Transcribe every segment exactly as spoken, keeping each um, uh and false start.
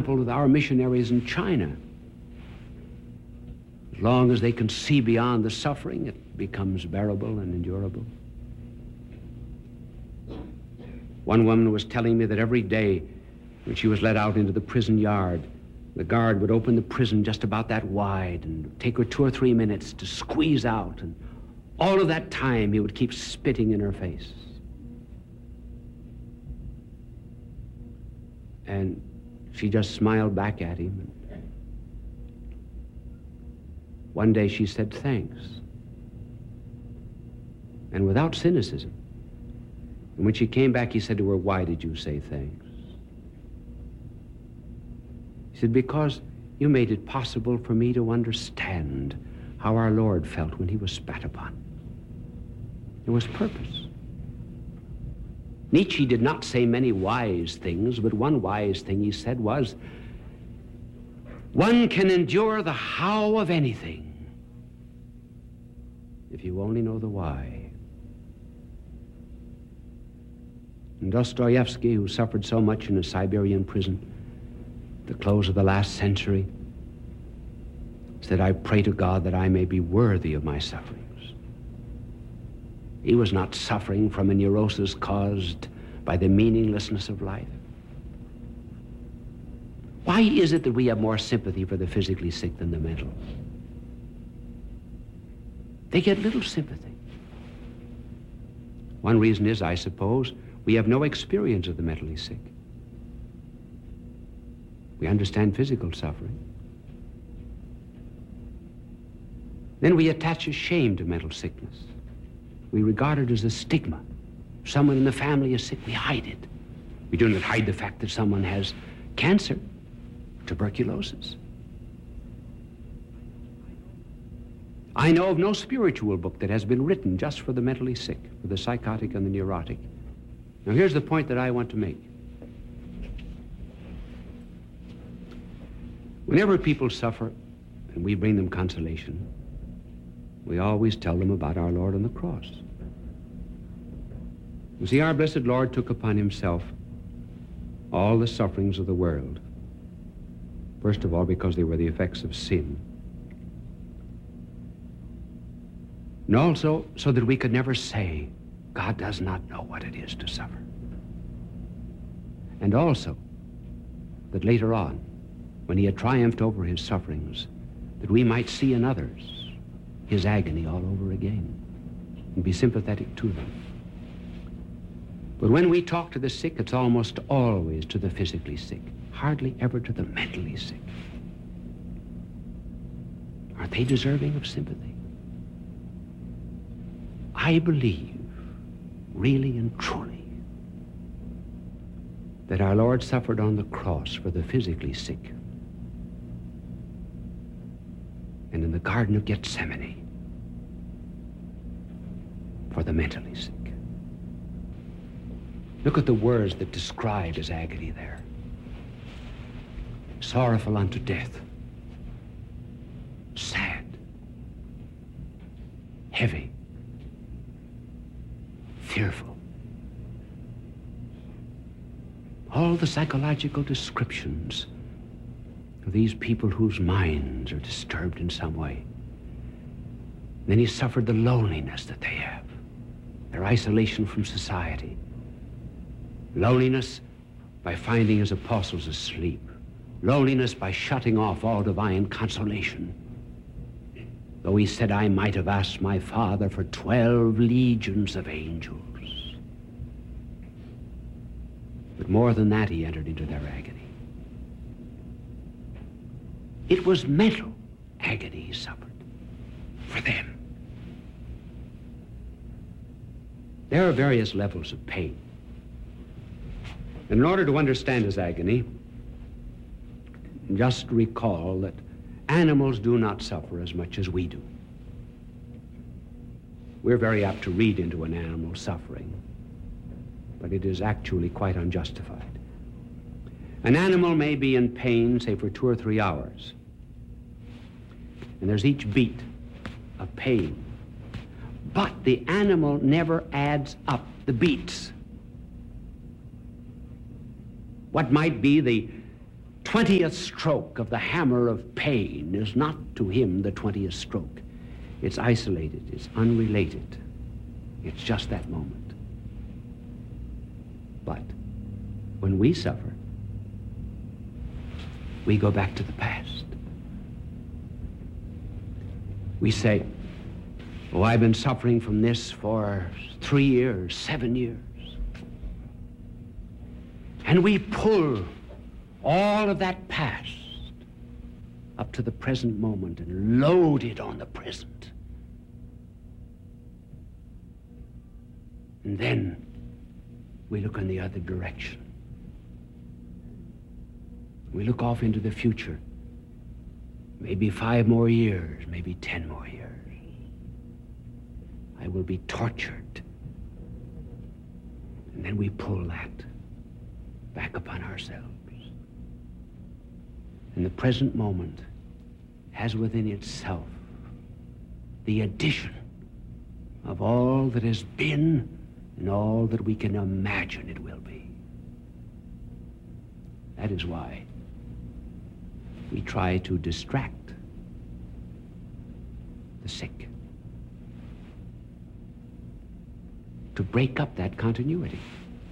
example with our missionaries in China. As long as they can see beyond the suffering, it becomes bearable and endurable. One woman was telling me that every day when she was let out into the prison yard, the guard would open the prison just about that wide and take her two or three minutes to squeeze out, and all of that time he would keep spitting in her face. And she just smiled back at him. One day she said, "Thanks." And without cynicism. And when she came back, he said to her, "Why did you say thanks?" He said, "Because you made it possible for me to understand how our Lord felt when he was spat upon." There was purpose. Nietzsche did not say many wise things, but one wise thing he said was, one can endure the how of anything if you only know the why. And Dostoevsky, who suffered so much in a Siberian prison at the close of the last century, said, "I pray to God that I may be worthy of my sufferings." He was not suffering from a neurosis caused by the meaninglessness of life. Why is it that we have more sympathy for the physically sick than the mental? They get little sympathy. One reason is, I suppose, we have no experience of the mentally sick. We understand physical suffering. Then we attach a shame to mental sickness. We regard it as a stigma. If someone in the family is sick, we hide it. We do not hide the fact that someone has cancer, tuberculosis. I know of no spiritual book that has been written just for the mentally sick, for the psychotic and the neurotic. Now here's the point that I want to make. Whenever people suffer and we bring them consolation, we always tell them about our Lord on the cross. You see, our blessed Lord took upon himself all the sufferings of the world. First of all, because they were the effects of sin. And also, so that we could never say, God does not know what it is to suffer. And also, that later on, when he had triumphed over his sufferings, that we might see in others his agony all over again and be sympathetic to them. But when we talk to the sick, it's almost always to the physically sick, hardly ever to the mentally sick. Are they deserving of sympathy? I believe, really and truly, that our Lord suffered on the cross for the physically sick. And in the Garden of Gethsemane, for the mentally sick. Look at the words that describe his agony there. Sorrowful unto death, sad, heavy, fearful. All the psychological descriptions of these people whose minds are disturbed in some way. Then he suffered the loneliness that they have, their isolation from society. Loneliness by finding his apostles asleep. Loneliness by shutting off all divine consolation. Though he said, I might have asked my Father for twelve legions of angels. But more than that, he entered into their agony. It was mental agony he suffered for them. There are various levels of pain. And in order to understand his agony, just recall that animals do not suffer as much as we do. We're very apt to read into an animal's suffering, but it is actually quite unjustified. An animal may be in pain, say, for two or three hours, and there's each beat of pain. But the animal never adds up the beats. What might be the twentieth stroke of the hammer of pain is not to him the twentieth stroke. It's isolated, it's unrelated. It's just that moment. But when we suffer, we go back to the past. We say, oh, I've been suffering from this for three years, seven years. And we pull all of that past up to the present moment and load it on the present. And then we look in the other direction. We look off into the future. Maybe five more years, maybe ten more years. I will be tortured. And then we pull that back upon ourselves. And the present moment has within itself the addition of all that has been and all that we can imagine it will be. That is why we try to distract the sick, to break up that continuity.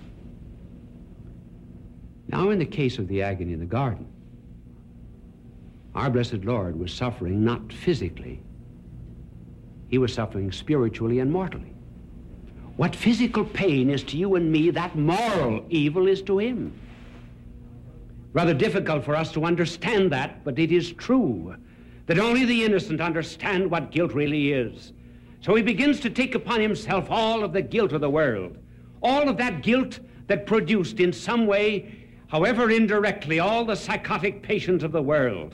Now, in the case of the agony in the garden, our blessed Lord was suffering not physically. He was suffering spiritually and mortally. What physical pain is to you and me, that moral evil is to him. Rather difficult for us to understand that, but it is true that only the innocent understand what guilt really is. So he begins to take upon himself all of the guilt of the world, all of that guilt that produced in some way, however indirectly, all the psychotic patients of the world.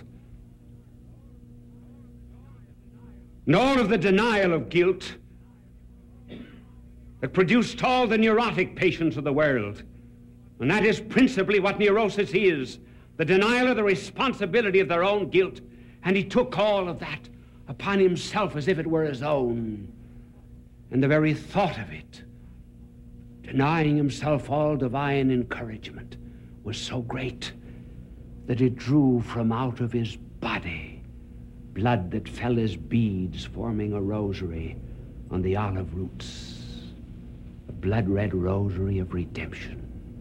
And all of the denial of guilt that produced all the neurotic patients of the world. And that is principally what neurosis is, the denial of the responsibility of their own guilt. And he took all of that upon himself as if it were his own. And the very thought of it, denying himself all divine encouragement, was so great that it drew from out of his body blood that fell as beads forming a rosary on the olive roots, a blood-red rosary of redemption.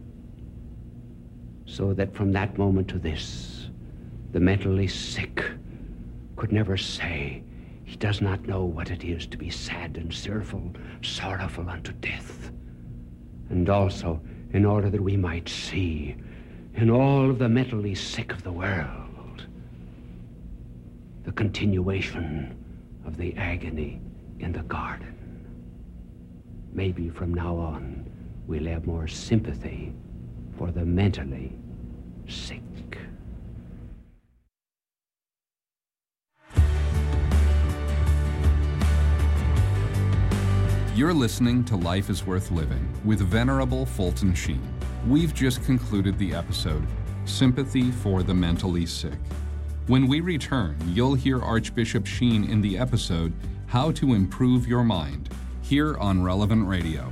So that from that moment to this, the mentally sick could never say he does not know what it is to be sad and fearful, sorrowful unto death. And also, in order that we might see in all of the mentally sick of the world the continuation of the agony in the garden. Maybe from now on we'll have more sympathy for the mentally sick. You're listening to Life is Worth Living with Venerable Fulton Sheen. We've just concluded the episode, Sympathy for the Mentally Sick. When we return, you'll hear Archbishop Sheen in the episode, How to Improve Your Mind, here on Relevant Radio.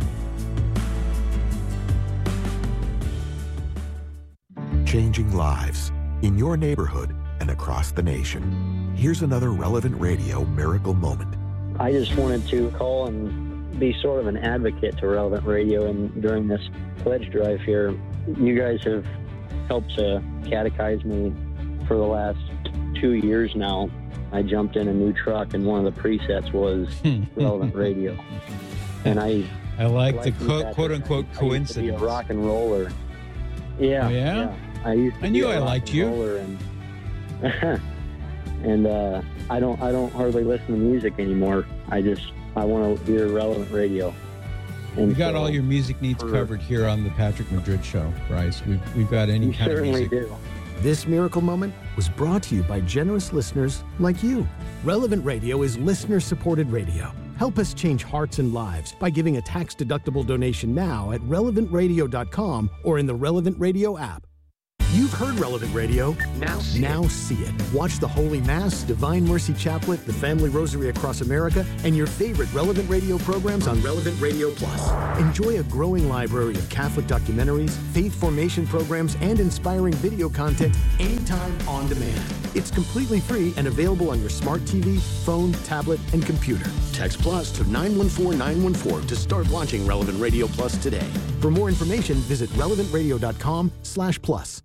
Changing lives in your neighborhood and across the nation. Here's another Relevant Radio miracle moment. I just wanted to call and be sort of an advocate to Relevant Radio, and during this pledge drive here, you guys have helped to catechize me for the last two years now. I jumped in a new truck, and one of the presets was Relevant Radio. And I I like, like the co- quote-unquote I coincidence. used to be a rock and roller. Yeah. Oh, yeah? yeah. I used to I be knew a I rock liked and you. roller, and and uh, I don't I don't hardly listen to music anymore. I just I want to hear Relevant Radio. And we got so, all your music needs for, covered here on the Patrick Madrid Show, Bryce. We've, we've got any you kind of certainly music. do. This miracle moment was brought to you by generous listeners like you. Relevant Radio is listener-supported radio. Help us change hearts and lives by giving a tax-deductible donation now at relevant radio dot com or in the Relevant Radio app. You've heard Relevant Radio. Now see, now it. see it. Watch the Holy Mass, Divine Mercy Chaplet, the Family Rosary Across America, and your favorite Relevant Radio programs on Relevant Radio Plus. Enjoy a growing library of Catholic documentaries, faith formation programs, and inspiring video content anytime on demand. It's completely free and available on your smart T V, phone, tablet, and computer. Text Plus to nine one four nine one four to start watching Relevant Radio Plus today. For more information, visit relevant radio dot com slash plus.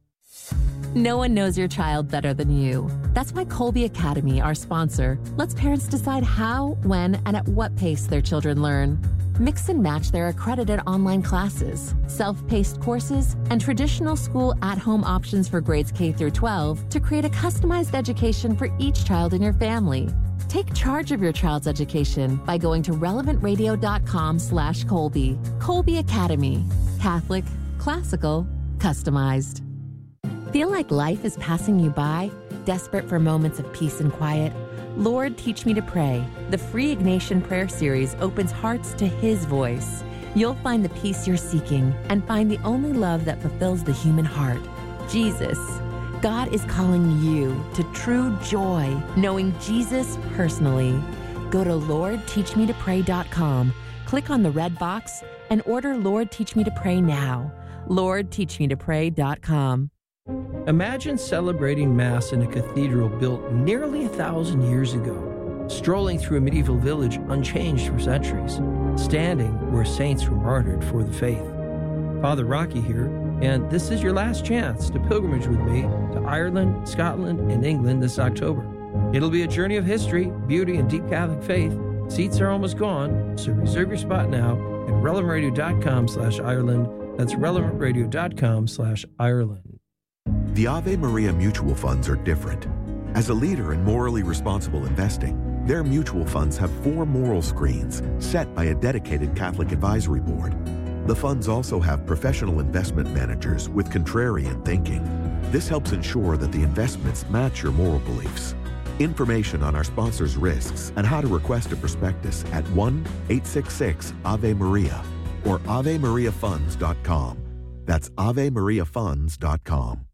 No one knows your child better than you. That's why Colby Academy, our sponsor, lets parents decide how, when, and at what pace their children learn. Mix and match their accredited online classes, self-paced courses, and traditional school at-home options for grades K through twelve to create a customized education for each child in your family. Take charge of your child's education by going to relevant radio dot com slash Colby. Colby Academy. Catholic, classical, customized. Feel like life is passing you by? Desperate for moments of peace and quiet? Lord, Teach Me to Pray. The free Ignatian Prayer Series opens hearts to His voice. You'll find the peace you're seeking and find the only love that fulfills the human heart, Jesus. God is calling you to true joy, knowing Jesus personally. Go to lord teach me to pray dot com, click on the red box, and order Lord Teach Me to Pray now. lord teach me to pray dot com. Imagine celebrating Mass in a cathedral built nearly a thousand years ago, strolling through a medieval village unchanged for centuries, standing where saints were martyred for the faith. Father Rocky here, and this is your last chance to pilgrimage with me to Ireland, Scotland, and England this October. It'll be a journey of history, beauty, and deep Catholic faith. Seats are almost gone, so reserve your spot now at relevant radio dot com slash Ireland. That's relevant radio dot com slash Ireland. The Ave Maria mutual funds are different. As a leader in morally responsible investing, their mutual funds have four moral screens set by a dedicated Catholic advisory board. The funds also have professional investment managers with contrarian thinking. This helps ensure that the investments match your moral beliefs. Information on our sponsors' risks and how to request a prospectus at one eight six six Ave Maria or ave maria funds dot com. That's ave maria funds dot com.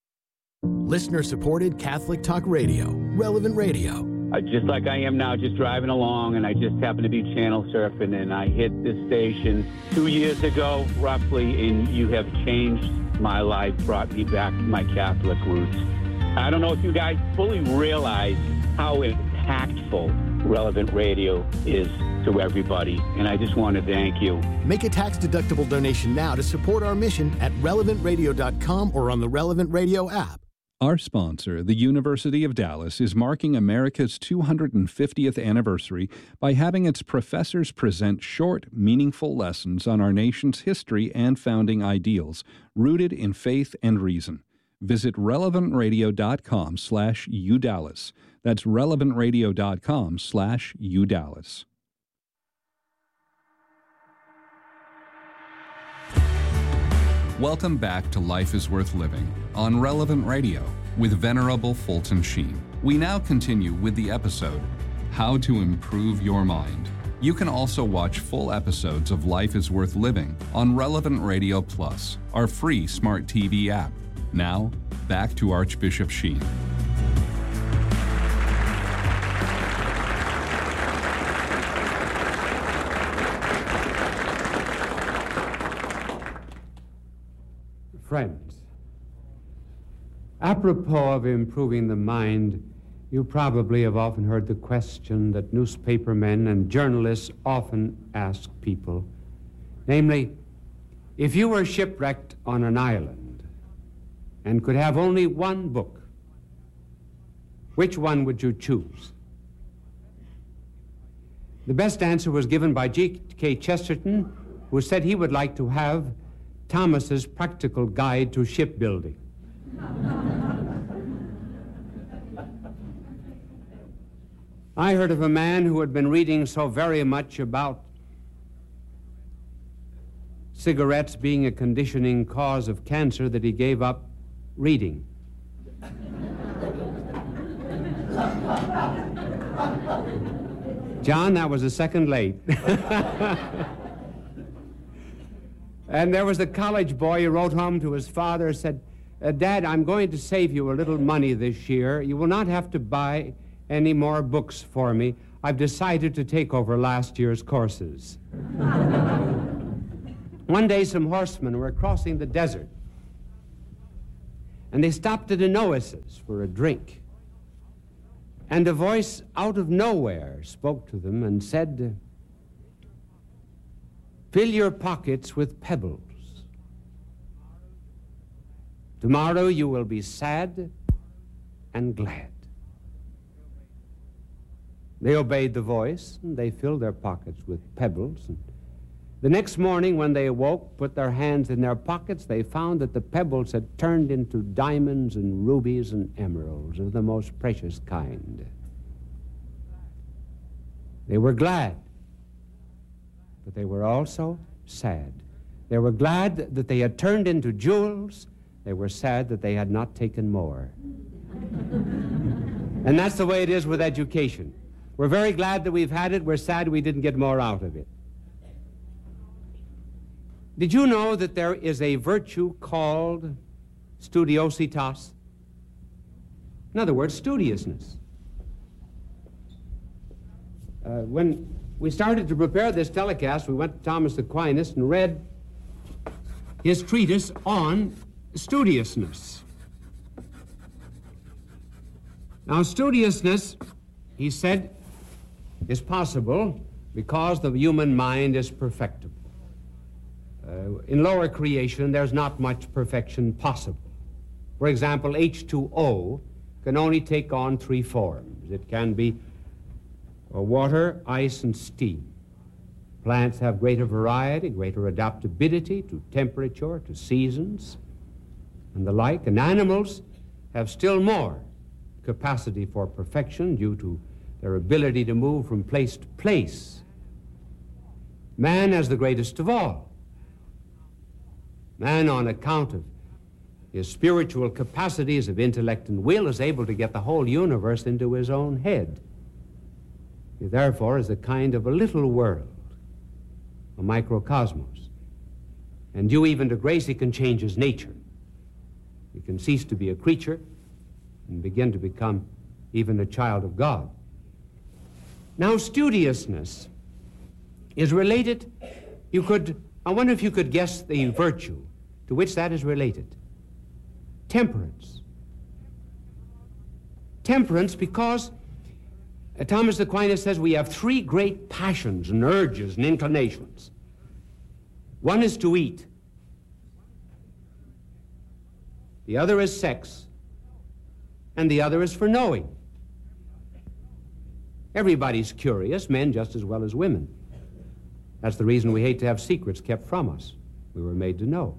Listener-supported Catholic Talk Radio, Relevant Radio. Uh, just like I am now, just driving along, and I just happened to be channel surfing, and I hit this station two years ago, roughly, and you have changed my life, brought me back to my Catholic roots. I don't know if you guys fully realize how impactful Relevant Radio is to everybody, and I just want to thank you. Make a tax-deductible donation now to support our mission at relevant radio dot com or on the Relevant Radio app. Our sponsor, the University of Dallas, is marking America's two hundred fiftieth anniversary by having its professors present short, meaningful lessons on our nation's history and founding ideals, rooted in faith and reason. Visit relevant radio dot com slash U Dallas. That's relevant radio dot com slash U Dallas. Welcome back to Life is Worth Living on Relevant Radio with Venerable Fulton Sheen. We now continue with the episode, How to Improve Your Mind. You can also watch full episodes of Life is Worth Living on Relevant Radio Plus, our free smart T V app. Now, back to Archbishop Sheen. Friends, apropos of improving the mind, you probably have often heard the question that newspapermen and journalists often ask people, namely, if you were shipwrecked on an island and could have only one book, which one would you choose? The best answer was given by G K Chesterton, who said he would like to have Thomas's Practical Guide to Shipbuilding. I heard of a man who had been reading so very much about cigarettes being a conditioning cause of cancer that he gave up reading. John, that was a second late. And there was a college boy who wrote home to his father and said, uh, Dad, I'm going to save you a little money this year. You will not have to buy any more books for me. I've decided to take over last year's courses. One day, some horsemen were crossing the desert, and they stopped at an oasis for a drink. And a voice out of nowhere spoke to them and said, "Fill your pockets with pebbles. Tomorrow you will be sad and glad." They obeyed the voice, and they filled their pockets with pebbles. And the next morning, when they awoke, put their hands in their pockets, they found that the pebbles had turned into diamonds and rubies and emeralds of the most precious kind. They were glad, but they were also sad. They were glad that they had turned into jewels. They were sad that they had not taken more. And that's the way it is with education. We're very glad that we've had it. We're sad we didn't get more out of it. Did you know that there is a virtue called studiositas? In other words, studiousness. Uh, when we started to prepare this telecast, we went to Thomas Aquinas and read his treatise on studiousness. Now, studiousness, he said, is possible because the human mind is perfectible. Uh, in lower creation, there's not much perfection possible. For example, H two O can only take on three forms. It can be uh, water, ice, and steam. Plants have greater variety, greater adaptability to temperature, to seasons, and the like. And animals have still more capacity for perfection due to their ability to move from place to place. Man has the greatest of all. Man, on account of his spiritual capacities of intellect and will, is able to get the whole universe into his own head. He therefore is a kind of a little world, a microcosmos. And due even to grace, he can change his nature. He can cease to be a creature and begin to become even a child of God. Now, studiousness is related, you could, I wonder if you could guess the virtue to which that is related. Temperance. Temperance because uh, Thomas Aquinas says we have three great passions and urges and inclinations. One is to eat. The other is sex. And the other is for knowing. Everybody's curious, men just as well as women. That's the reason we hate to have secrets kept from us. We were made to know.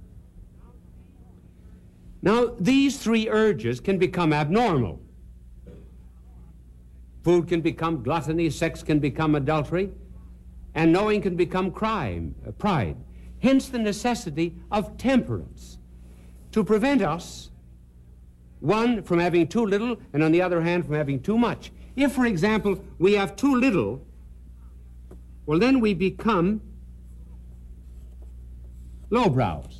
Now, these three urges can become abnormal. Food can become gluttony, sex can become adultery, and knowing can become crime, uh, pride. Hence the necessity of temperance to prevent us, one, from having too little, and on the other hand, from having too much. If, for example, we have too little, well, then we become lowbrows.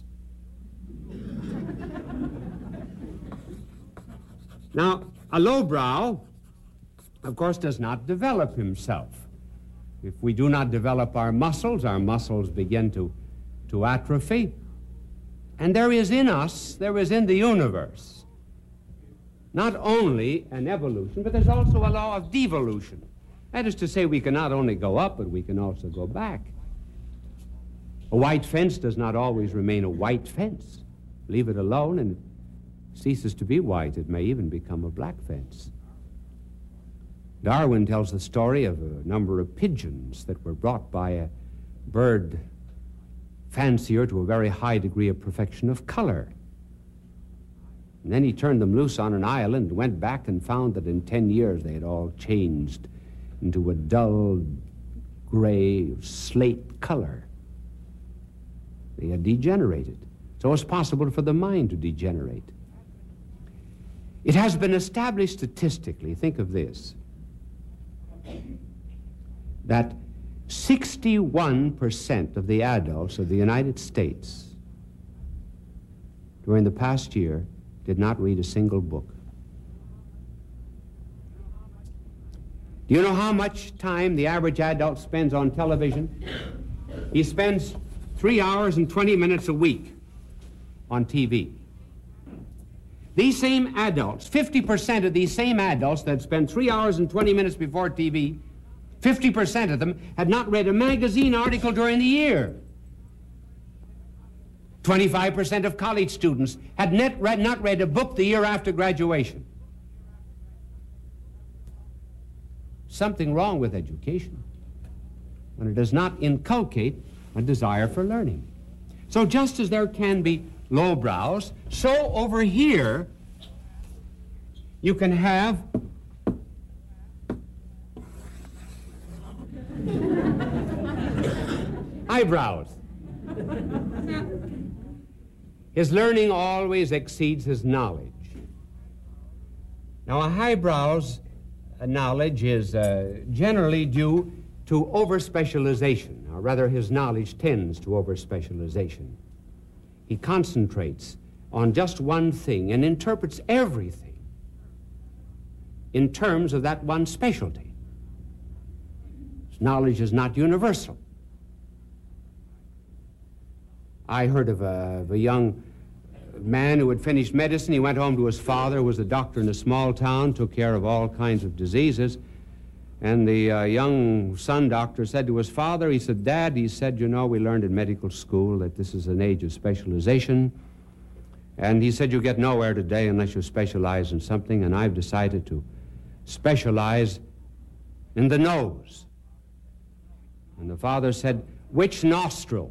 Now, a lowbrow, of course, does not develop himself. If we do not develop our muscles, our muscles begin to, to atrophy. And there is in us, there is in the universe, not only an evolution, but there's also a law of devolution. That is to say, we can not only go up, but we can also go back. A white fence does not always remain a white fence. Leave it alone and it ceases to be white. It may even become a black fence. Darwin tells the story of a number of pigeons that were brought by a bird fancier to a very high degree of perfection of color. And then he turned them loose on an island, went back and found that in ten years they had all changed into a dull gray slate color. They had degenerated. So it's possible for the mind to degenerate. It has been established statistically, think of this, that sixty-one percent of the adults of the United States during the past year did not read a single book. Do you know how much time the average adult spends on television? He spends three hours and twenty minutes a week on T V. These same adults, fifty percent of these same adults that spend three hours and twenty minutes before T V, fifty percent of them had not read a magazine article during the year. twenty-five percent of college students had net read, not read a book the year after graduation. Something wrong with education when it does not inculcate a desire for learning. So just as there can be lowbrows, so over here you can have eyebrows. His learning always exceeds his knowledge. Now, a highbrow's knowledge is uh, generally due to over-specialization, or rather his knowledge tends to over-specialization. He concentrates on just one thing and interprets everything in terms of that one specialty. His knowledge is not universal. I heard of a, of a young man who had finished medicine. He went home to his father, who was a doctor in a small town, took care of all kinds of diseases. And the uh, young son doctor said to his father, he said, "Dad," he said, "you know, we learned in medical school that this is an age of specialization. And he said, you get nowhere today unless you specialize in something, and I've decided to specialize in the nose." And the father said, "Which nostril?"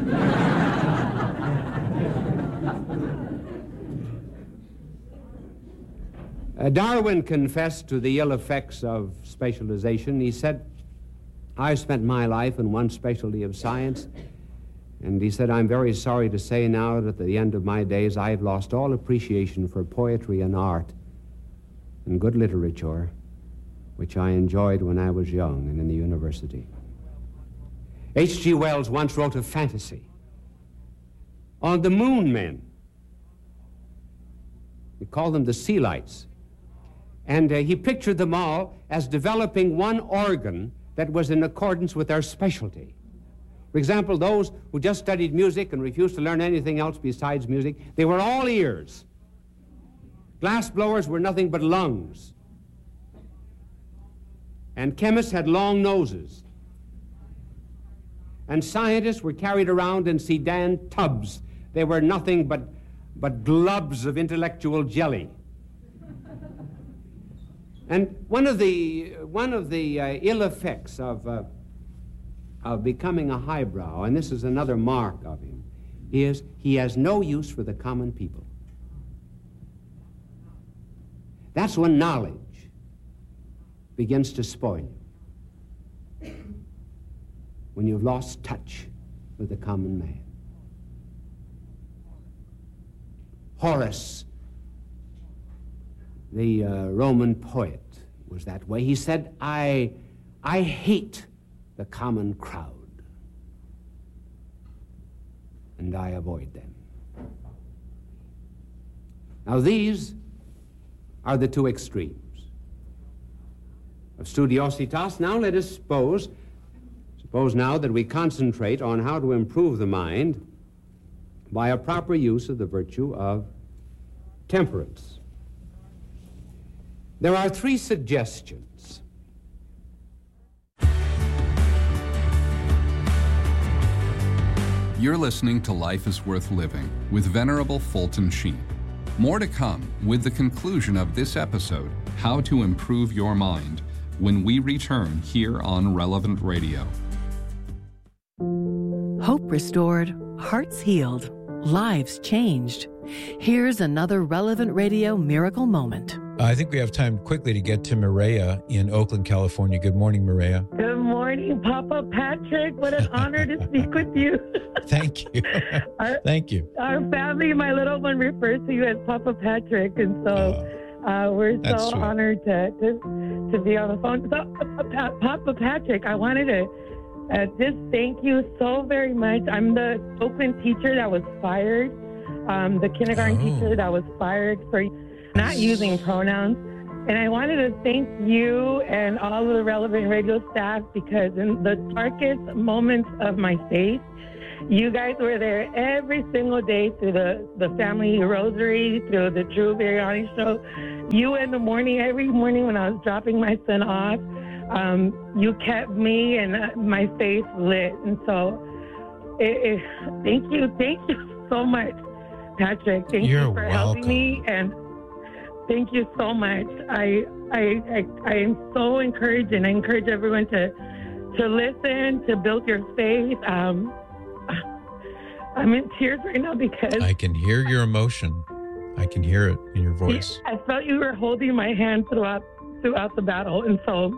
Uh, Darwin confessed to the ill effects of specialization. He said, "I've spent my life in one specialty of science," and he said, "I'm very sorry to say now that at the end of my days I've lost all appreciation for poetry and art and good literature, which I enjoyed when I was young and in the university." H G Wells once wrote a fantasy on the moon men. He called them the Sealites. And uh, he pictured them all as developing one organ that was in accordance with their specialty. For example, those who just studied music and refused to learn anything else besides music, they were all ears. Glass blowers were nothing but lungs. And chemists had long noses. And scientists were carried around in sedan tubs. They were nothing but, but globs of intellectual jelly. And one of the, one of the uh, ill effects of, uh, of becoming a highbrow, and this is another mark of him, is he has no use for the common people. That's when knowledge begins to spoil you. When you've lost touch with the common man. Horace, the uh, Roman poet, was that way. He said, I, I hate the common crowd, and I avoid them. Now these are the two extremes of studiositas. Now let us suppose, suppose now that we concentrate on how to improve the mind by a proper use of the virtue of temperance. There are three suggestions. You're listening to Life is Worth Living with Venerable Fulton Sheen. More to come with the conclusion of this episode, How to Improve Your Mind, when we return here on Relevant Radio. Hope restored, hearts healed, lives changed. Here's another Relevant Radio miracle moment. I think we have time quickly to get to Mireya in Oakland, California. Good morning, Mireya. Good morning, Papa Patrick. What an honor to speak with you. Thank you. Our, Thank you. Our family, my little one, refers to you as Papa Patrick, and so uh, uh, we're so sweet. honored to, to to be on the phone. So, uh, Papa Patrick, I wanted to uh, just thank you so very much. I'm the Oakland teacher that was fired um, the kindergarten Oh. teacher that was fired for not using pronouns. And I wanted to thank you and all of the Relevant Radio staff because in the darkest moments of my faith, you guys were there every single day through the, the family rosary, through the Drew Biryani show. You in the morning, every morning when I was dropping my son off, um, you kept me and uh, my faith lit. And so it, it, thank you. Thank you so much, Patrick. Thank You're you for welcome. helping me. And thank you so much. I, I, I, I am so encouraged, and I encourage everyone to, to listen, to build your faith. Um, I'm in tears right now because I can hear your emotion. I can hear it in your voice. I felt you were holding my hand throughout throughout the battle, and so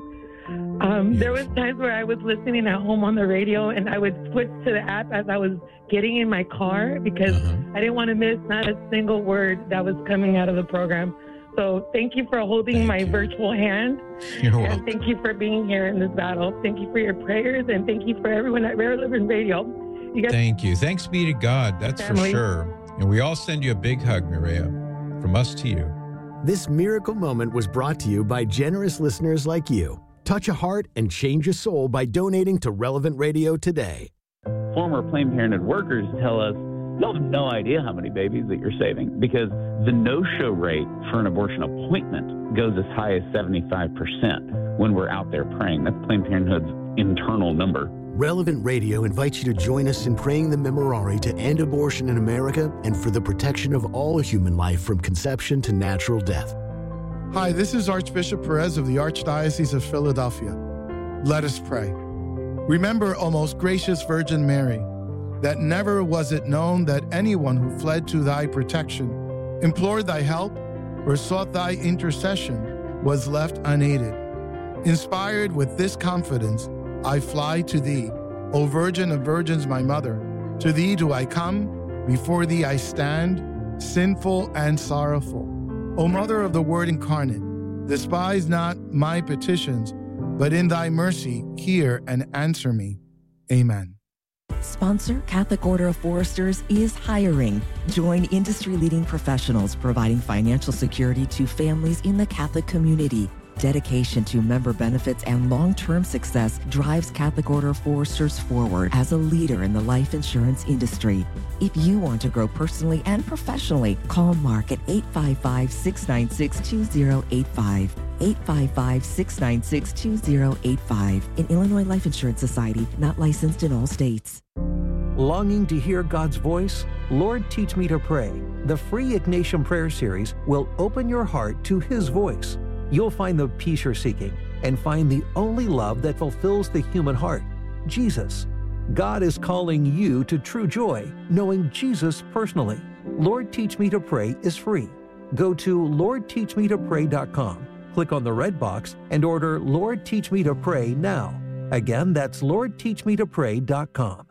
um, Yes. there was times where I was listening at home on the radio, and I would switch to the app as I was getting in my car because Uh-huh. I didn't want to miss not a single word that was coming out of the program. So thank you for holding Thank my you. virtual hand, You're and welcome. thank you for being here in this battle. Thank you for your prayers, and thank you for everyone at Relevant Radio. You guys. Thank you. Thanks be to God. That's Family. for sure. And we all send you a big hug, Mireya, from us to you. This miracle moment was brought to you by generous listeners like you. Touch a heart and change a soul by donating to Relevant Radio today. Former Planned Parenthood workers tell us, you have no idea how many babies that you're saving because the no-show rate for an abortion appointment goes as high as seventy-five percent when we're out there praying. That's Planned Parenthood's internal number. Relevant Radio invites you to join us in praying the Memorare to end abortion in America and for the protection of all human life from conception to natural death. Hi, this is Archbishop Perez of the Archdiocese of Philadelphia. Let us pray. Remember, O most gracious Virgin Mary, that never was it known that anyone who fled to thy protection, implored thy help, or sought thy intercession was left unaided. Inspired with this confidence, I fly to thee, O Virgin of Virgins, my mother. To thee do I come, before thee I stand, sinful and sorrowful. O Mother of the Word incarnate, despise not my petitions, but in thy mercy hear and answer me. Amen. Sponsor Catholic Order of Foresters is hiring. Join industry-leading professionals providing financial security to families in the Catholic community. Dedication to member benefits and long-term success drives Catholic Order of Foresters forward as a leader in the life insurance industry. If you want to grow personally and professionally, call Mark at eight five five, six nine six, two zero eight five. eight five five, six nine six, two zero eight five. An Illinois Life Insurance Society, not licensed in all states. Longing to hear God's voice? Lord, Teach Me to Pray. The free Ignatian Prayer Series will open your heart to His voice. You'll find the peace you're seeking and find the only love that fulfills the human heart, Jesus. God is calling you to true joy, knowing Jesus personally. Lord, Teach Me to Pray is free. Go to lord teach me to pray dot com, click on the red box, and order Lord, Teach Me to Pray now. Again, that's lord teach me to pray dot com.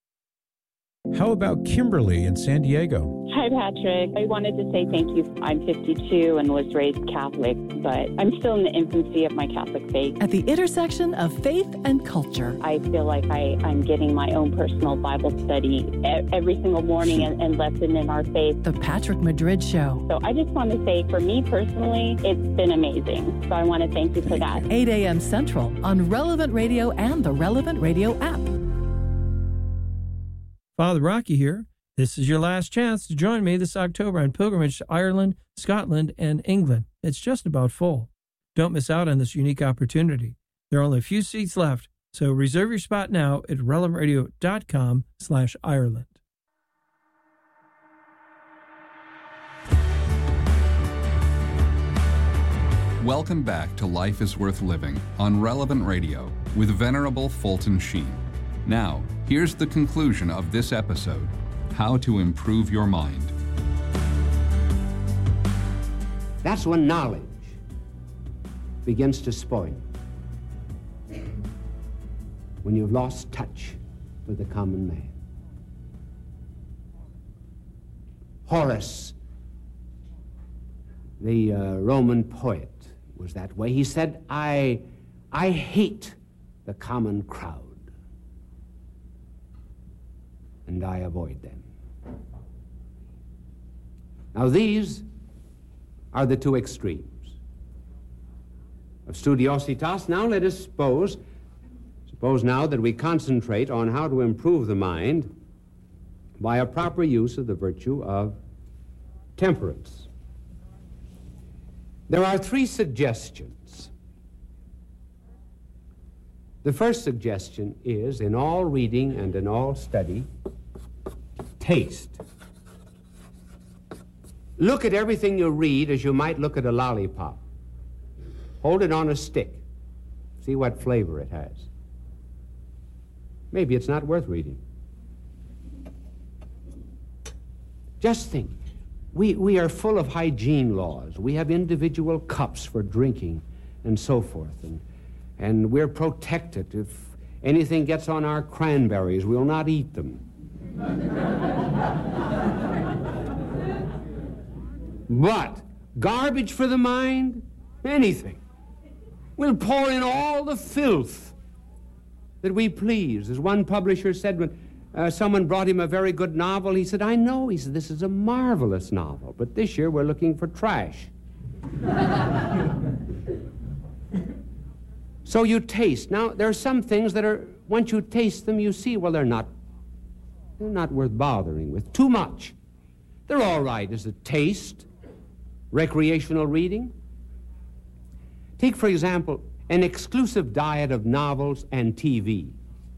How about Kimberly in San Diego? Hi, Patrick. I wanted to say thank you. I'm fifty-two and was raised Catholic, but I'm still in the infancy of my Catholic faith. At the intersection of faith and culture. I feel like I, I'm getting my own personal Bible study every single morning and, and lesson in our faith. The Patrick Madrid Show. So I just want to say, for me personally, it's been amazing. So I want to thank you for that. eight a.m. Central on Relevant Radio and the Relevant Radio app. Father Rocky here. This is your last chance to join me this October on pilgrimage to Ireland, Scotland, and England. It's just about full. Don't miss out on this unique opportunity. There are only a few seats left, so reserve your spot now at relevant radio dot com slash Ireland. Welcome back to Life is Worth Living on Relevant Radio with Venerable Fulton Sheen. Now, here's the conclusion of this episode, How to Improve Your Mind. That's when knowledge begins to spoil. When you've lost touch with the common man. Horace, the uh, Roman poet, was that way. He said, I, I hate the common crowd, and I avoid them. Now, these are the two extremes of studiositas. Now let us suppose, suppose now that we concentrate on how to improve the mind by a proper use of the virtue of temperance. There are three suggestions. The first suggestion is, in all reading and in all study, taste. Look at everything you read as you might look at a lollipop. Hold it on a stick. See what flavor it has. Maybe it's not worth reading. Just think. We, we are full of hygiene laws. We have individual cups for drinking and so forth. And, and we're protected. If anything gets on our cranberries, we'll not eat them. But garbage for the mind? Anything. We'll pour in all the filth that we please. As one publisher said when uh, someone brought him a very good novel, he said, I know, he said, this is a marvelous novel, but this year we're looking for trash. So you taste. Now, there are some things that are, once you taste them, you see, well, they're not, they're not worth bothering with. Too much. They're all right as a taste. Recreational reading. Take, for example, an exclusive diet of novels and T V.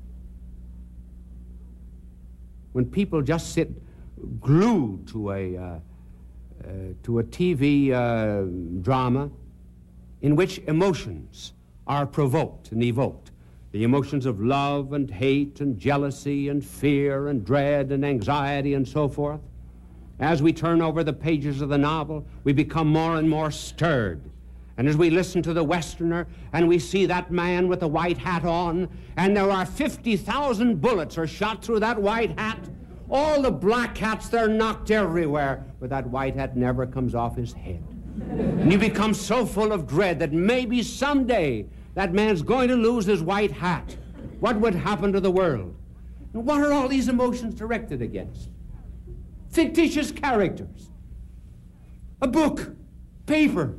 When people just sit glued to a, uh, uh, to a T V uh, drama in which emotions are provoked and evoked. The emotions of love and hate and jealousy and fear and dread and anxiety and so forth. As we turn over the pages of the novel, we become more and more stirred. And as we listen to the Westerner and we see that man with the white hat on, and there are fifty thousand bullets are shot through that white hat, all the black hats, they're knocked everywhere, but that white hat never comes off his head. And you become so full of dread that maybe someday that man's going to lose his white hat. What would happen to the world? And what are all these emotions directed against? Fictitious characters, a book, paper.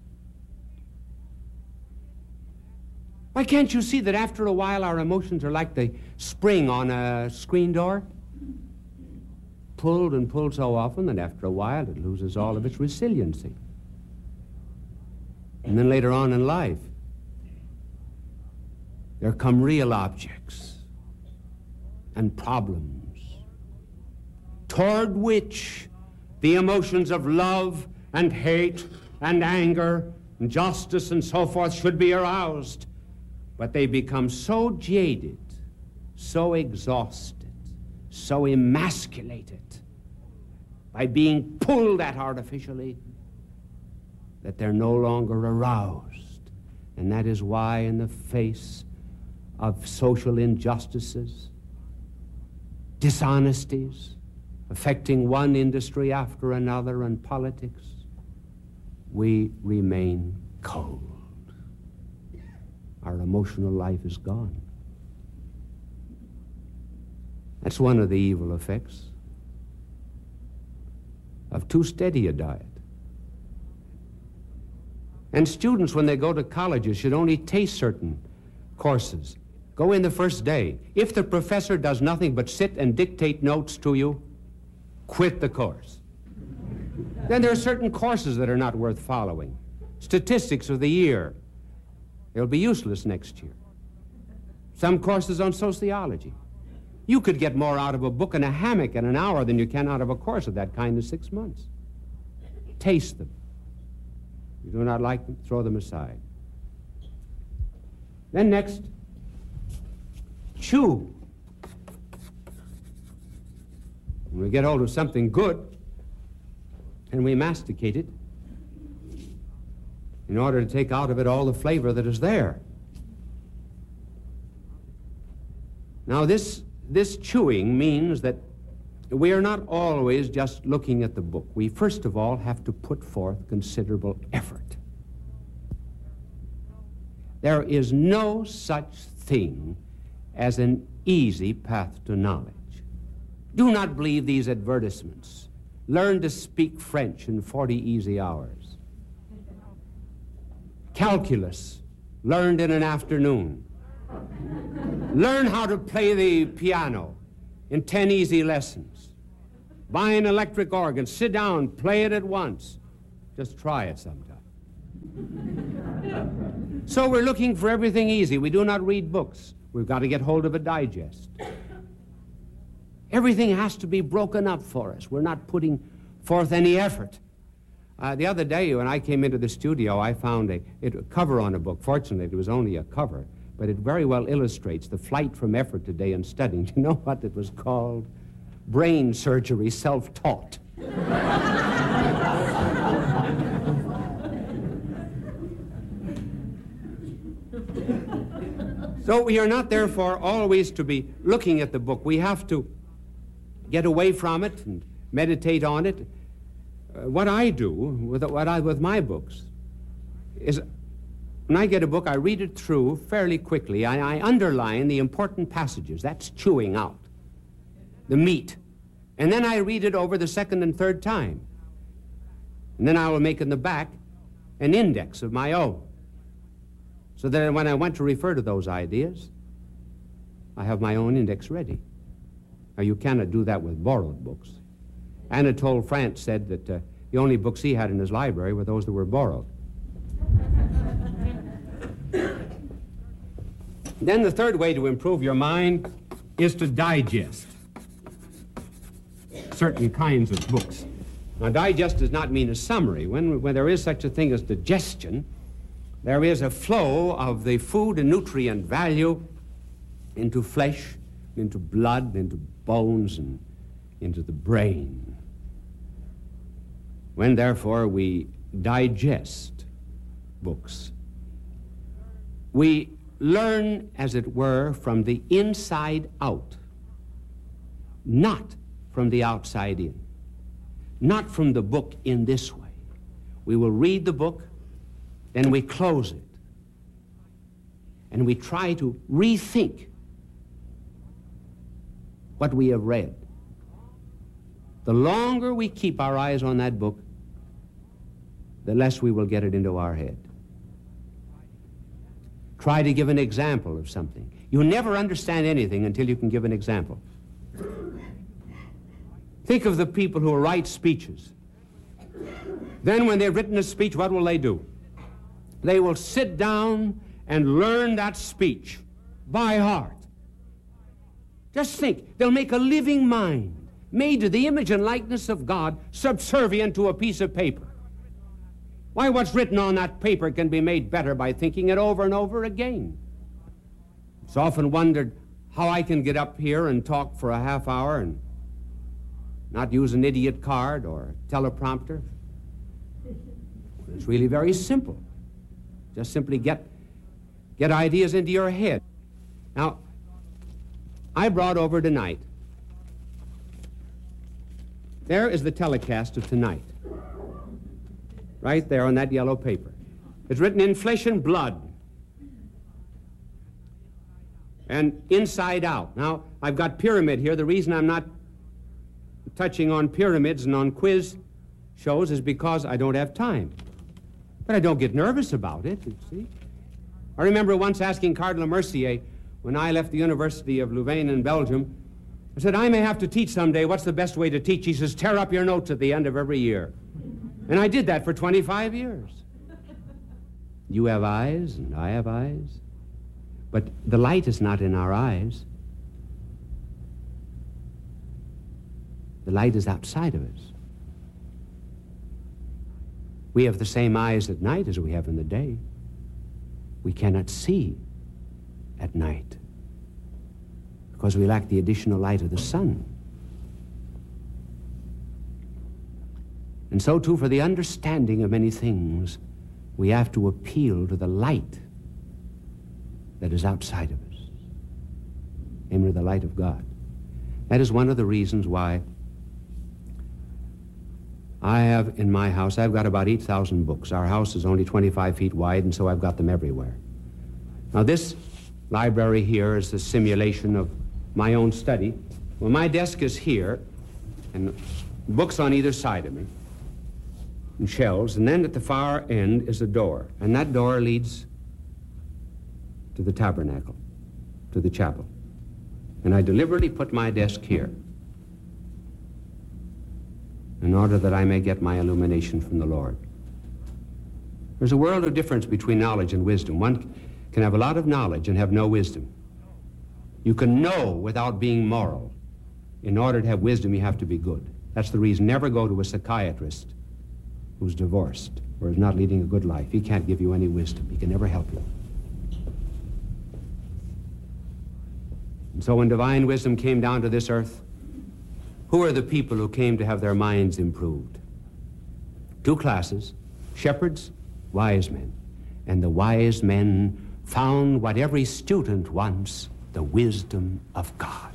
Why can't you see that after a while our emotions are like the spring on a screen door? Pulled and pulled so often that after a while it loses all of its resiliency. And then later on in life, there come real objects and problems toward which the emotions of love and hate and anger and justice and so forth should be aroused. But they become so jaded, so exhausted, so emasculated by being pulled at artificially that they're no longer aroused. And that is why in the face of social injustices, dishonesties, affecting one industry after another and politics, we remain cold. Our emotional life is gone. That's one of the evil effects of too steady a diet. And students, when they go to colleges, should only taste certain courses. Go in the first day. If the professor does nothing but sit and dictate notes to you, quit the course. Then there are certain courses that are not worth following. Statistics of the year. They'll be useless next year. Some courses on sociology. You could get more out of a book in a hammock in an hour than you can out of a course of that kind in six months. Taste them. If you do not like them, throw them aside. Then next, chew. When we get hold of something good, and we masticate it in order to take out of it all the flavor that is there. Now, this, this chewing means that we are not always just looking at the book. We, first of all, have to put forth considerable effort. There is no such thing as an easy path to knowledge. Do not believe these advertisements learn to speak French in forty easy hours. Calculus, learned in an afternoon. Learn how to play the piano in ten easy lessons. Buy an electric organ, sit down, play it at once. Just try it sometime. So we're looking for everything easy. We do not read books. We've got to get hold of a digest. Everything has to be broken up for us. We're not putting forth any effort. Uh, the other day when I came into the studio, I found a, it, a cover on a book. Fortunately, it was only a cover, but it very well illustrates the flight from effort today in studying. Do you know what it was called? Brain surgery self-taught. So we are not, therefore, always to be looking at the book. We have to get away from it and meditate on it. Uh, what I do with, what I, with my books is when I get a book, I read it through fairly quickly. I, I underline the important passages. That's chewing out the meat. And then I read it over the second and third time. And then I will make in the back an index of my own, so that when I want to refer to those ideas, I have my own index ready. Now, you cannot do that with borrowed books. Anatole France said that uh, the only books he had in his library were those that were borrowed. Then the third way to improve your mind is to digest certain kinds of books. Now, digest does not mean a summary. When, when there is such a thing as digestion, there is a flow of the food and nutrient value into flesh, into blood, into bones, and into the brain. When, therefore, we digest books, we learn, as it were, from the inside out, not from the outside in, not from the book in this way. We will read the book, then we close it, and we try to rethink what we have read. The longer we keep our eyes on that book, the less we will get it into our head. Try to give an example of something. You never understand anything until you can give an example. Think of the people who write speeches. Then when they've written a speech, what will they do? They will sit down and learn that speech by heart. Just think, they'll make a living mind, made to the image and likeness of God, subservient to a piece of paper. Why, what's written on that paper can be made better by thinking it over and over again. It's often wondered how I can get up here and talk for a half hour and not use an idiot card or teleprompter. It's really very simple. Just simply get, get ideas into your head. Now, I brought over tonight, there is the telecast of tonight, right there on that yellow paper. It's written in flesh and blood and inside out. Now, I've got pyramid here. The reason I'm not touching on pyramids and on quiz shows is because I don't have time. But I don't get nervous about it, you see. I remember once asking Cardinal Mercier, when I left the University of Louvain in Belgium, I said, I may have to teach someday. What's the best way to teach? He says, tear up your notes at the end of every year. And I did that for twenty-five years. You have eyes, and I have eyes. But the light is not in our eyes. The light is outside of us. We have the same eyes at night as we have in the day. We cannot see at night because we lack the additional light of the sun. And so, too, for the understanding of many things, we have to appeal to the light that is outside of us, namely the light of God. That is one of the reasons why I have in my house, I've got about eight thousand books. Our house is only twenty-five feet wide, and so I've got them everywhere. Now, this library here is the simulation of my own study. Well, my desk is here, and books on either side of me, and shelves, and then at the far end is a door, and that door leads to the tabernacle, to the chapel. And I deliberately put my desk here in order that I may get my illumination from the Lord. There's a world of difference between knowledge and wisdom. One can have a lot of knowledge and have no wisdom. You can know without being moral. In order to have wisdom, you have to be good. That's the reason. Never go to a psychiatrist who's divorced or is not leading a good life. He can't give you any wisdom. He can never help you. And so when divine wisdom came down to this earth, who are the people who came to have their minds improved? Two classes, shepherds, wise men. And the wise men found what every student wants, the wisdom of God.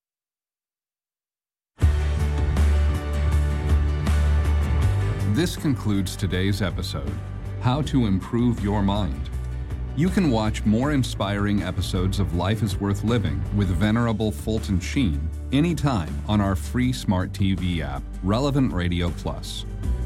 This concludes today's episode, How to Improve Your Mind. You can watch more inspiring episodes of Life is Worth Living with Venerable Fulton Sheen anytime on our free smart T V app, Relevant Radio Plus.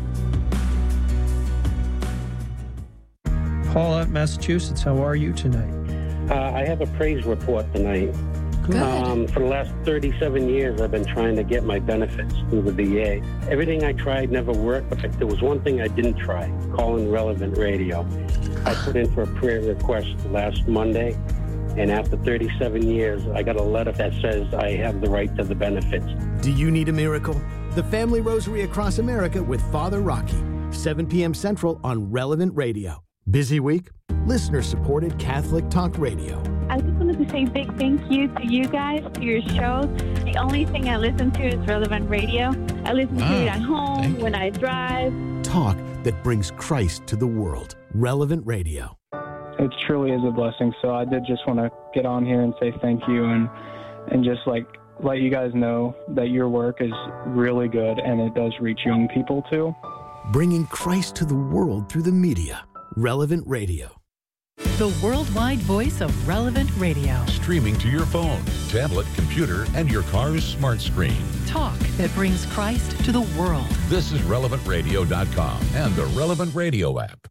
Paula, Massachusetts, how are you tonight? Uh, I have a praise report tonight. Good. Um, for the last thirty-seven years, I've been trying to get my benefits through the V A. Everything I tried never worked, but there was one thing I didn't try, calling Relevant Radio. I put in for a prayer request last Monday, and after thirty-seven years, I got a letter that says I have the right to the benefits. Do you need a miracle? The Family Rosary Across America with Father Rocky, seven p.m. Central on Relevant Radio. Busy week? Listener-supported Catholic Talk Radio. I just wanted to say a big thank you to you guys, to your shows. The only thing I listen to is Relevant Radio. I listen Ah, to it at home, when I drive. Talk that brings Christ to the world. Relevant Radio. It truly is a blessing. So I did just want to get on here and say thank you and and just like let you guys know that your work is really good and it does reach young people too. Bringing Christ to the world through the media. Relevant Radio. The worldwide voice of Relevant Radio. Streaming to your phone, tablet, computer, and your car's smart screen. Talk that brings Christ to the world. This is relevant radio dot com and the Relevant Radio app.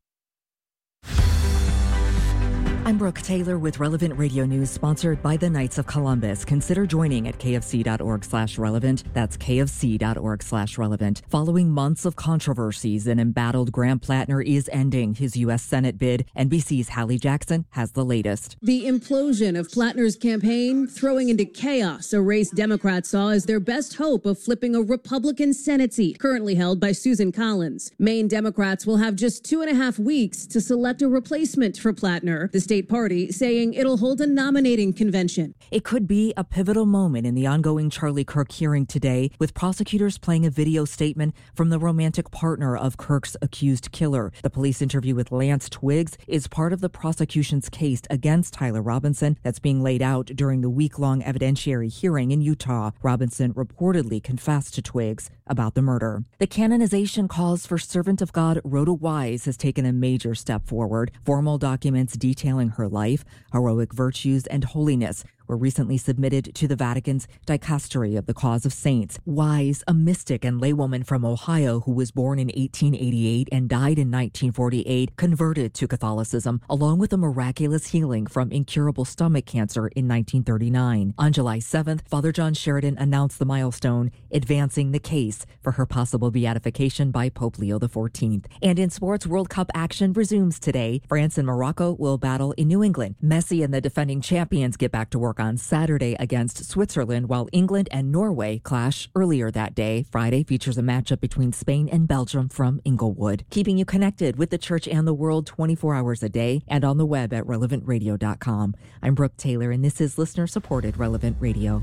I'm Brooke Taylor with Relevant Radio News, sponsored by the Knights of Columbus. Consider joining at kfc.org slash relevant. That's kfc.org slash relevant. Following months of controversies, an embattled Graham Plattner is ending his U S Senate bid. N B C's Hallie Jackson has the latest. The implosion of Plattner's campaign throwing into chaos a race Democrats saw as their best hope of flipping a Republican Senate seat currently held by Susan Collins. Maine Democrats will have just two and a half weeks to select a replacement for Plattner. The state party saying it'll hold a nominating convention. It could be a pivotal moment in the ongoing Charlie Kirk hearing today, with prosecutors playing a video statement from the romantic partner of Kirk's accused killer. The police interview with Lance Twiggs is part of the prosecution's case against Tyler Robinson that's being laid out during the week-long evidentiary hearing in Utah. Robinson reportedly confessed to Twiggs about the murder. The canonization cause for servant of God Rhoda Wise has taken a major step forward. Formal documents detailing her life, heroic virtues, and holiness were recently submitted to the Vatican's Dicastery of the Cause of Saints. Wise, a mystic and laywoman from Ohio who was born in eighteen eighty-eight and died in nineteen forty-eight, converted to Catholicism, along with a miraculous healing from incurable stomach cancer in nineteen thirty-nine. On July seventh, Father John Sheridan announced the milestone, advancing the case for her possible beatification by Pope Leo the fourteenth. And in sports, World Cup action resumes today. France and Morocco will battle in New England. Messi and the defending champions get back to work on Saturday against Switzerland, while England and Norway clash earlier that day. Friday features a matchup between Spain and Belgium from Inglewood. Keeping you connected with the church and the world twenty-four hours a day and on the web at relevant radio dot com. I'm Brooke Taylor, and this is listener-supported Relevant Radio.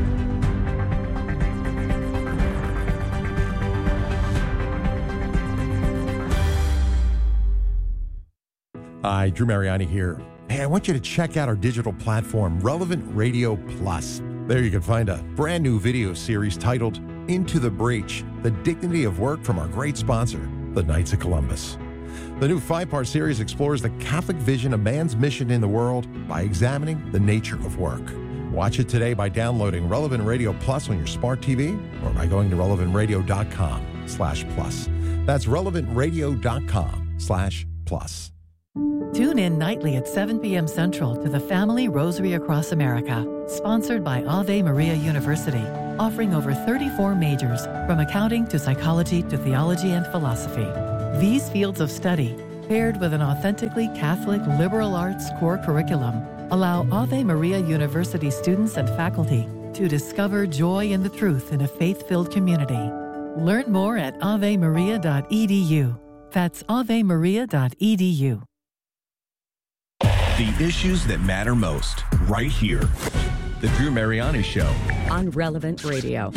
Hi, Drew Mariani here. Hey, I want you to check out our digital platform, Relevant Radio Plus. There you can find a brand new video series titled Into the Breach, The Dignity of Work from our great sponsor, the Knights of Columbus. The new five-part series explores the Catholic vision of man's mission in the world by examining the nature of work. Watch it today by downloading Relevant Radio Plus on your smart T V or by going to relevant radio dot com slash plus. That's relevant radio dot com slash plus. Tune in nightly at seven p.m. Central to the Family Rosary Across America, sponsored by Ave Maria University, offering over thirty-four majors, from accounting to psychology to theology and philosophy. These fields of study, paired with an authentically Catholic liberal arts core curriculum, allow Ave Maria University students and faculty to discover joy in the truth in a faith-filled community. Learn more at ave maria dot e d u. That's ave maria dot e d u. The issues that matter most, right here. The Drew Mariani Show. On Relevant Radio.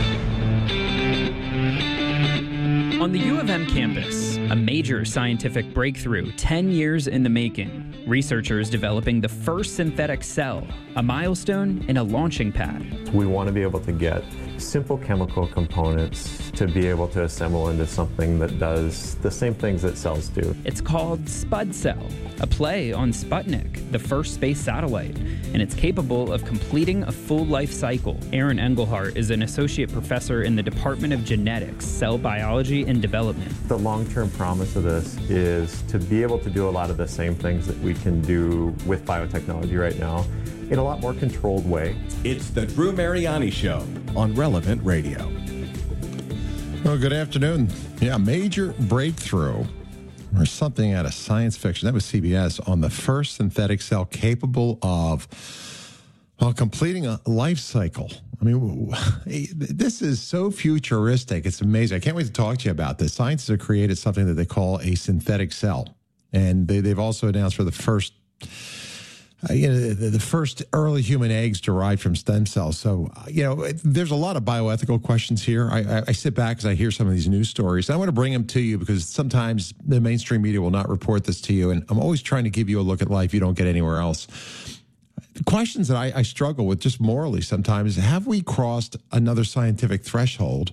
On the U of M campus, a major scientific breakthrough ten years in the making. Researchers developing the first synthetic cell, a milestone and a launching pad. We want to be able to get simple chemical components to be able to assemble into something that does the same things that cells do. It's called SpudCell, a play on Sputnik, the first space satellite, and it's capable of completing a full life cycle. Aaron Engelhart is an associate professor in the Department of Genetics, Cell Biology and Development. The long-term promise of this is to be able to do a lot of the same things that we can do with biotechnology right now in a lot more controlled way. It's the Drew Mariani Show on Relevant Radio. Well, good afternoon. Yeah, major breakthrough or something out of science fiction. That was C B S on the first synthetic cell capable of, well, completing a life cycle. I mean, this is so futuristic. It's amazing. I can't wait to talk to you about this. Scientists have created something that they call a synthetic cell. And they, they've also announced for the first Uh, you know, the, the first early human eggs derived from stem cells. So, uh, you know, it, there's a lot of bioethical questions here. I, I, I sit back as I hear some of these news stories. I want to bring them to you because sometimes the mainstream media will not report this to you. And I'm always trying to give you a look at life you don't get anywhere else. The questions that I, I struggle with just morally sometimes, have we crossed another scientific threshold?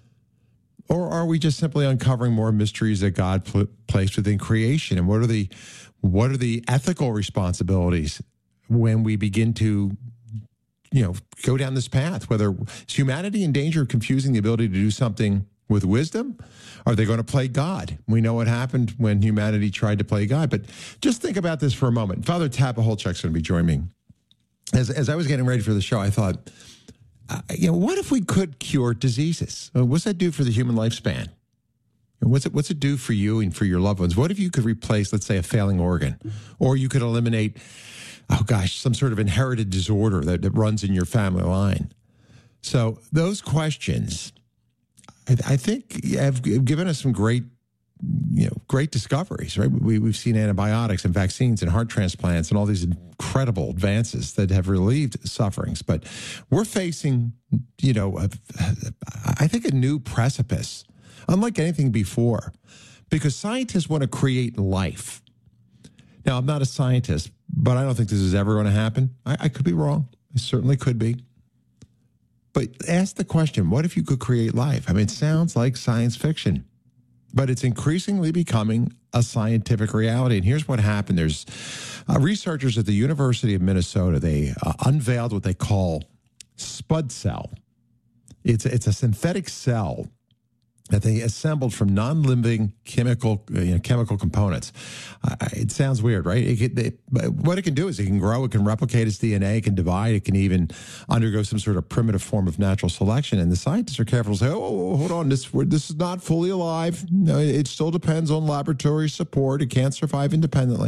Or are we just simply uncovering more mysteries that God pl- placed within creation? And what are the what are the ethical responsibilities when we begin to, you know, go down this path? Whether is humanity in danger of confusing the ability to do something with wisdom? Are they going to play God? We know what happened when humanity tried to play God. But just think about this for a moment. Father Tapaholchuk's going to be joining me. As as I was getting ready for the show, I thought, Uh, you know, what if we could cure diseases? Uh, what's that do for the human lifespan? What's it, what's it do for you and for your loved ones? What if you could replace, let's say, a failing organ? Or you could eliminate, oh gosh, some sort of inherited disorder that, that runs in your family line? So those questions, I, I think, have given us some great, you know, great discoveries, right? We, we've seen antibiotics and vaccines and heart transplants and all these incredible advances that have relieved sufferings. But we're facing, you know, a, I think a new precipice, unlike anything before, because scientists want to create life. Now, I'm not a scientist, but I don't think this is ever going to happen. I, I could be wrong. I certainly could be. But ask the question, what if you could create life? I mean, it sounds like science fiction. But it's increasingly becoming a scientific reality. And here's what happened. There's uh, researchers at the University of Minnesota. They uh, unveiled what they call SpudCell. It's, it's a synthetic cell that they assembled from non-living chemical you know, chemical components. Uh, it sounds weird, right? It can, it, what it can do is it can grow, it can replicate its D N A, it can divide, it can even undergo some sort of primitive form of natural selection. And the scientists are careful to say, oh, hold on, this this is not fully alive. No, it still depends on laboratory support. It can't survive independently.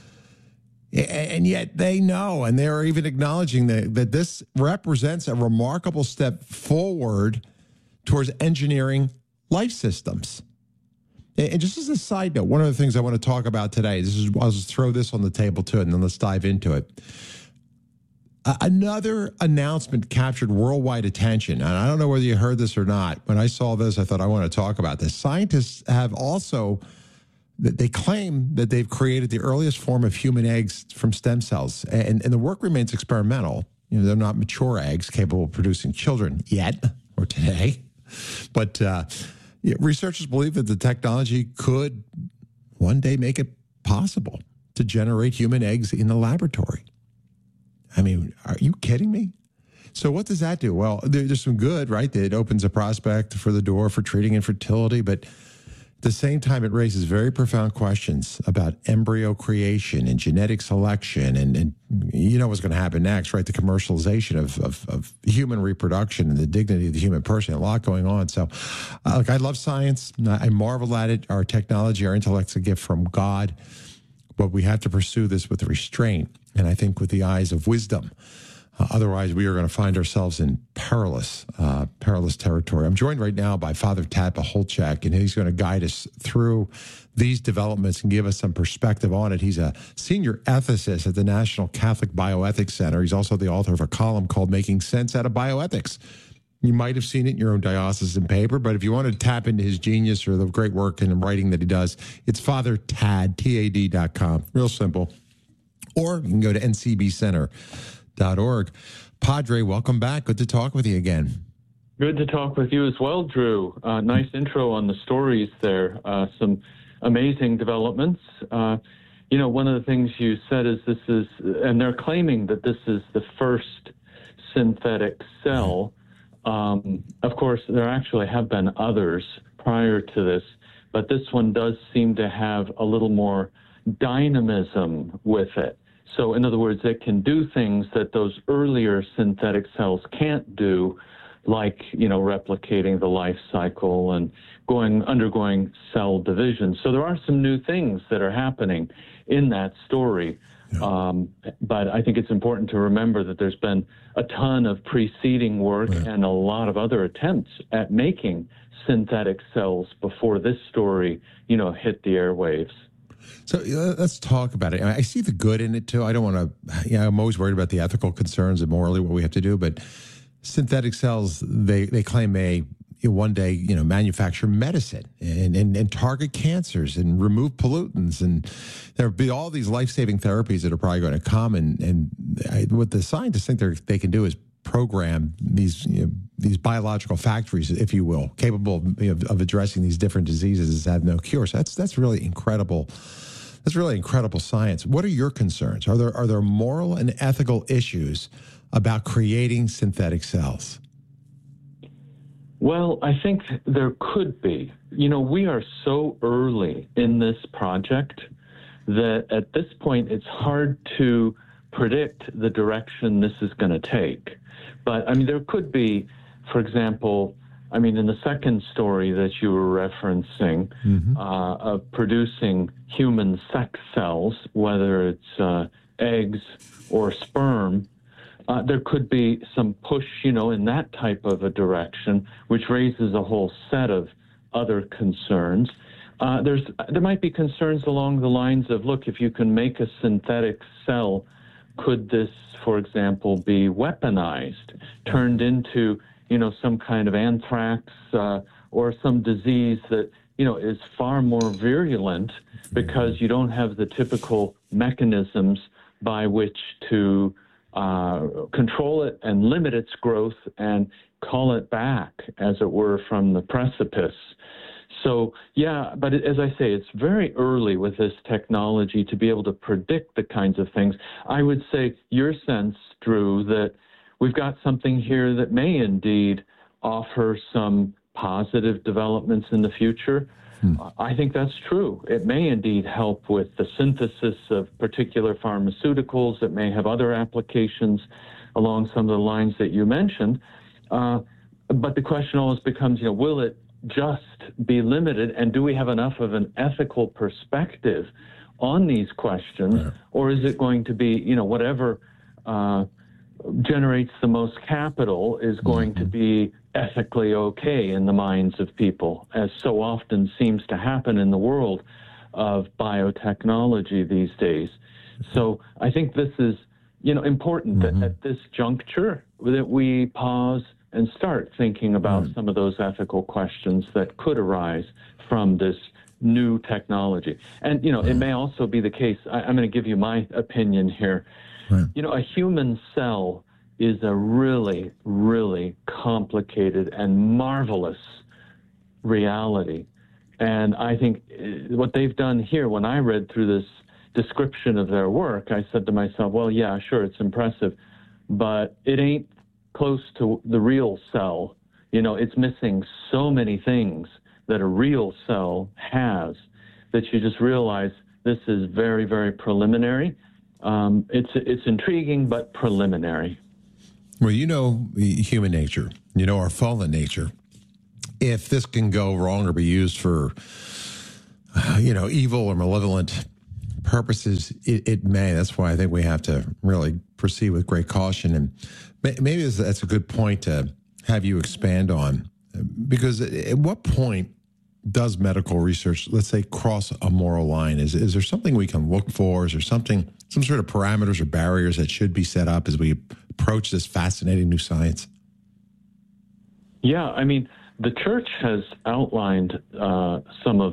And yet they know, and they're even acknowledging that, that this represents a remarkable step forward towards engineering life systems. And just as a side note, one of the things I want to talk about today, this is, I'll just throw this on the table too, and then let's dive into it. Uh, another announcement captured worldwide attention, and I don't know whether you heard this or not. When I saw this, I thought I want to talk about this. Scientists have also, they claim that they've created the earliest form of human eggs from stem cells, and, and the work remains experimental. You know, they're not mature eggs capable of producing children yet, or today. But uh, yeah, researchers believe that the technology could one day make it possible to generate human eggs in the laboratory. I mean, are you kidding me? So what does that do? Well, there's some good, right? It opens a prospect for the door for treating infertility, but at the same time, it raises very profound questions about embryo creation and genetic selection, and, and you know what's going to happen next, right? The commercialization of, of, of human reproduction and the dignity of the human person. A lot going on. So, uh, like, I love science. I marvel at it. Our technology, our intellect's a gift from God, but we have to pursue this with restraint, and I think with the eyes of wisdom. Uh, otherwise, we are going to find ourselves in perilous, uh, perilous territory. I'm joined right now by Father Tad Pacholczyk, and he's going to guide us through these developments and give us some perspective on it. He's a senior ethicist at the National Catholic Bioethics Center. He's also the author of a column called Making Sense Out of Bioethics. You might have seen it in your own diocesan paper, but if you want to tap into his genius or the great work and writing that he does, it's Father Tad, T A D dot com. Real simple. Or you can go to N C B center dot org. Padre, welcome back. Good to talk with you again. Good to talk with you as well, Drew. Uh, nice intro on the stories there. Uh, some amazing developments. Uh, you know, one of the things you said is this is, and they're claiming that this is the first synthetic cell. Um, of course, there actually have been others prior to this, but this one does seem to have a little more dynamism with it. So in other words, it can do things that those earlier synthetic cells can't do, like, you know, replicating the life cycle and going undergoing cell division. So there are some new things that are happening in that story. Yeah. Um, but I think it's important to remember that there's been a ton of preceding work yeah. and a lot of other attempts at making synthetic cells before this story, you know, hit the airwaves. So uh, let's talk about it. I see the good in it, too. I don't want to, you know, I'm always worried about the ethical concerns and morally what we have to do. But synthetic cells, they, they claim may one day, you know, manufacture medicine and, and, and target cancers and remove pollutants. And there'll be all these life-saving therapies that are probably going to come. And, and I, what the scientists think they they can do is program these you know, these biological factories, if you will, capable of, you know, of addressing these different diseases that have no cure. So that's that's really incredible. That's really incredible science. What are your concerns? Are there are there moral and ethical issues about creating synthetic cells? Well, I think there could be. You know, we are so early in this project that at this point it's hard to predict the direction this is going to take. But, I mean, there could be, for example, I mean, in the second story that you were referencing, mm-hmm. uh, of producing human sex cells, whether it's uh, eggs or sperm, uh, there could be some push, you know, in that type of a direction, which raises a whole set of other concerns. Uh, there's there might be concerns along the lines of, look, if you can make a synthetic cell, could this, for example, be weaponized, turned into, you know, some kind of anthrax uh, or some disease that, you know, is far more virulent because you don't have the typical mechanisms by which to uh, control it and limit its growth and call it back, as it were, from the precipice. So, yeah, but as I say, it's very early with this technology to be able to predict the kinds of things. I would say your sense, Drew, that we've got something here that may indeed offer some positive developments in the future. Hmm. I think that's true. It may indeed help with the synthesis of particular pharmaceuticals. It may have other applications along some of the lines that you mentioned. Uh, but the question always becomes, you know, will it just be limited, and do we have enough of an ethical perspective on these questions, yeah. or is it going to be, you know, whatever uh, generates the most capital is going mm-hmm. to be ethically okay in the minds of people, as so often seems to happen in the world of biotechnology these days. So I think this is, you know, important mm-hmm. that at this juncture that we pause and start thinking about mm. some of those ethical questions that could arise from this new technology. And, you know, mm. it may also be the case, I, I'm going to give you my opinion here. Mm. You know, a human cell is a really, really complicated and marvelous reality. And I think what they've done here, when I read through this, description of their work, I said to myself, well, yeah, sure, it's impressive, but it ain't close to the real cell. You know, it's missing so many things that a real cell has that you just realize this is very, very preliminary. Um, it's it's intriguing, but preliminary. Well, you know human nature, you know our fallen nature. If this can go wrong or be used for, uh, you know, evil or malevolent purposes, it, it may. That's why I think we have to really proceed with great caution. And maybe that's a good point to have you expand on, because at what point does medical research, let's say, cross a moral line? Is is there something we can look for? Is there something, some sort of parameters or barriers that should be set up as we approach this fascinating new science? Yeah, I mean, the church has outlined uh, some of